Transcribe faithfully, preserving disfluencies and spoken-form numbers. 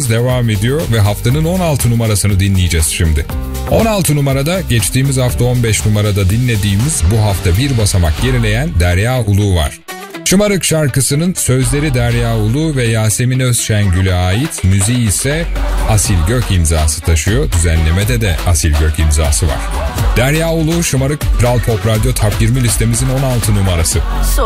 turumuz devam ediyor ve haftanın on altı numarasını dinleyeceğiz şimdi. on altı numarada geçtiğimiz hafta on beş numarada dinlediğimiz, bu hafta bir basamak gerileyen Derya Ulu var. Şımarık şarkısının sözleri Derya Ulu ve Yasemin Özşengül'e ait, müziği ise Asil Gök imzası taşıyor. Düzenlemede de Asil Gök imzası var. Derya Ulu, Şımarık Kral Pop Radyo Top yirmi listemizin on altı numarası.